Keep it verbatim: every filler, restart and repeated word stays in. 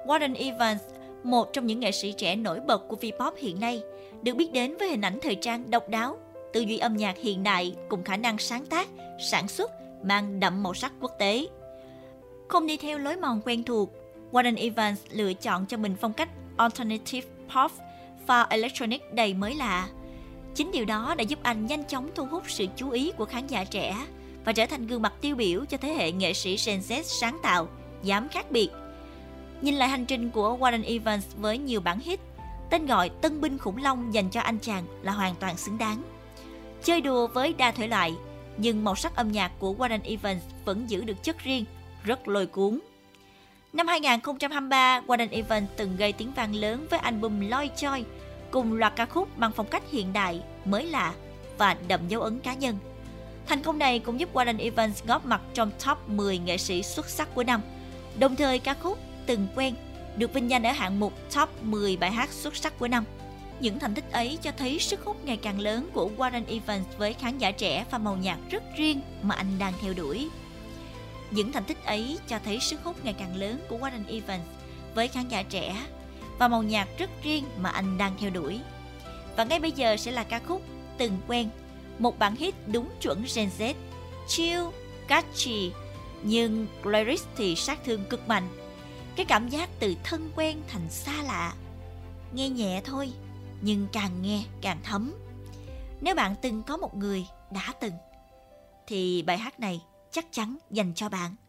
Warren Evans, một trong những nghệ sĩ trẻ nổi bật của V-pop hiện nay, được biết đến với hình ảnh thời trang độc đáo, tư duy âm nhạc hiện đại cùng khả năng sáng tác, sản xuất mang đậm màu sắc quốc tế. Không đi theo lối mòn quen thuộc, Warren Evans lựa chọn cho mình phong cách alternative pop và electronic đầy mới lạ. Chính điều đó đã giúp anh nhanh chóng thu hút sự chú ý của khán giả trẻ và trở thành gương mặt tiêu biểu cho thế hệ nghệ sĩ Gen Z sáng tạo, dám khác biệt. Nhìn lại hành trình của Warren Evans với nhiều bản hit, tên gọi tân binh khủng long dành cho anh chàng là hoàn toàn xứng đáng. Chơi đùa với đa thể loại, nhưng màu sắc âm nhạc của Warren Evans vẫn giữ được chất riêng, rất lôi cuốn. Năm hai không hai ba, Warren Evans từng gây tiếng vang lớn với album Loy Choi, cùng loạt ca khúc mang phong cách hiện đại, mới lạ và đậm dấu ấn cá nhân. Thành công này cũng giúp Warren Evans góp mặt trong top mười nghệ sĩ xuất sắc của năm. Đồng thời ca khúc Từng Quen được vinh danh ở hạng mục top mười bài hát xuất sắc của năm. Những thành tích ấy cho thấy sức hút ngày càng lớn của Warren Evans với khán giả trẻ và màu nhạc rất riêng mà anh đang theo đuổi. Những thành tích ấy cho thấy sức hút ngày càng lớn của Warren Evans với khán giả trẻ và màu nhạc rất riêng mà anh đang theo đuổi. Và ngay bây giờ sẽ là ca khúc Từng Quen, một bản hit đúng chuẩn Gen Z, chill, catchy, nhưng lyrics thì sát thương cực mạnh. Cái cảm giác từ thân quen thành xa lạ. Nghe nhẹ thôi, nhưng càng nghe càng thấm. Nếu bạn từng có một người đã từng, thì bài hát này chắc chắn dành cho bạn.